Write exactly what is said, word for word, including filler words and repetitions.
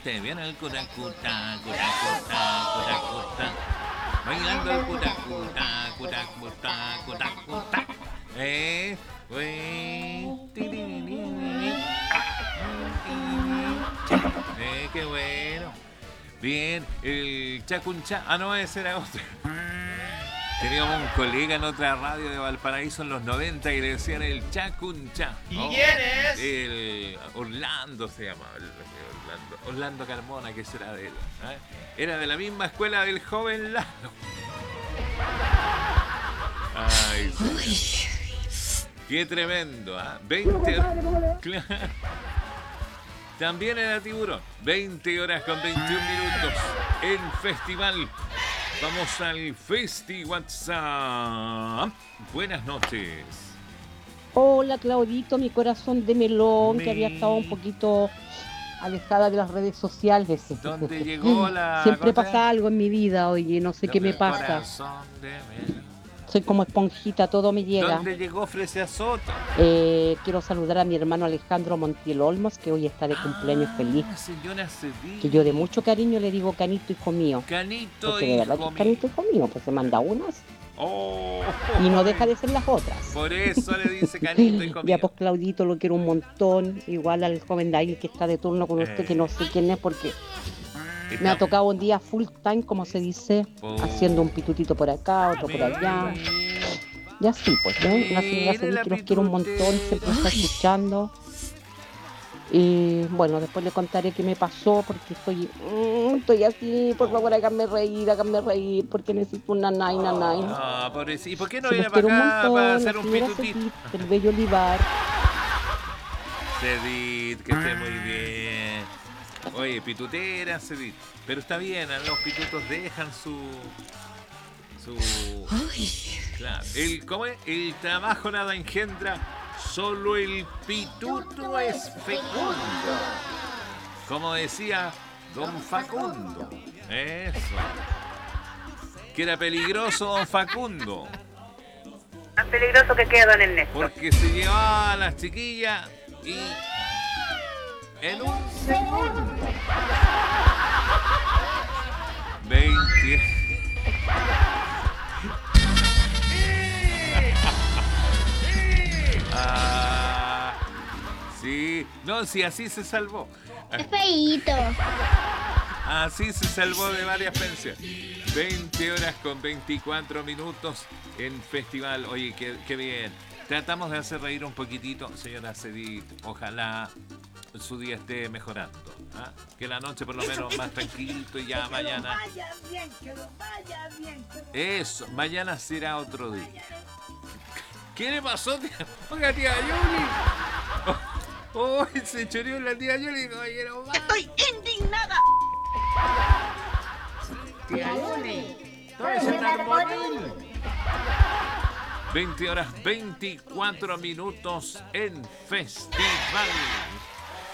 ustedes bien el curacuta, curacuta, curacuta. Bailando el curacuta, curacuta, curacuta. Eh, güey. Eh, qué bueno. Bien, el chacuncha. Ah, no, ese era otro. Teníamos un colega en otra radio de Valparaíso en los noventa y le decían el chacuncha. ¿Y oh, quién es? El Orlando se llamaba. El, Orlando, Orlando Carmona, que será de él. ¿eh? Era de la misma escuela del joven Lalo. Ay, sí. Qué tremendo, ¿ah? ¿eh? veinte. Claro. También era tiburón. veinte horas con veintiún minutos en festival. Vamos al Festi WhatsApp. Buenas noches. Hola Claudito, mi corazón de melón, Me... que había estado un poquito alejada de las redes sociales. ¿Dónde llegó la... Siempre pasa algo en mi vida, oye, no sé qué me pasa. Corazón de melón. Soy como esponjita, todo me llega. ¿Dónde llegó Fresia Soto? Eh, quiero saludar a mi hermano Alejandro Montiel Olmos, que hoy está de cumpleaños ah, feliz. Señora Cedillo. Que yo de mucho cariño le digo Canito, hijo mío. Canito, porque de verdad que es Canito, hijo mío, pues se manda unas. Oh, y no deja de ser las otras. Por eso le dice Canito, hijo mío. Ya pues Claudito lo quiero un montón. Igual al joven de ahí que está de turno con usted, eh. que no sé quién es porque... Me ha tocado un día full time, como se dice, oh. haciendo un pitutito por acá, otro por allá. Y así, pues, ¿eh? Una señora se dice que los quiero un montón, siempre está escuchando. Y bueno, después le contaré qué me pasó, porque estoy mmm, estoy así, por favor, háganme reír, háganme reír, porque necesito una nanay, nanay. Ah, pobrecito. ¿Y por qué no viene para acá montón, para hacer un pitutito? Cedit, el bello olivar. Cedit, que esté muy bien. Oye, pitutera, Cedit. Pero está bien, los pitutos dejan su... su... Claro. El, ¿cómo es? El trabajo nada engendra, solo el pituto es fecundo. Como decía don Facundo. Eso. Que era peligroso don Facundo. Más peligroso que queda don Ernesto. Porque se llevaba a las chiquillas y... en un segundo. veinte. ah, sí, no, sí, así se salvó. Es feíto. Así se salvó de varias pensiones. veinte horas con veinticuatro minutos en festival. Oye, qué, qué bien. Tratamos de hacer reír un poquitito, señora Cedit. Ojalá su día esté mejorando. ¿ah? Que la noche por lo menos más tranquilito y ya que mañana. Que lo vaya bien, que lo vaya bien. Que lo... Eso, mañana será otro día. ¿Qué le pasó, tía? Oiga, tía Yuli. Oh, oh, se choreó la tía Yuli. Oye, no va. ¡Estoy indignada! Tía Yuli. Todo es un armonil. veinte horas veinticuatro minutos en festival.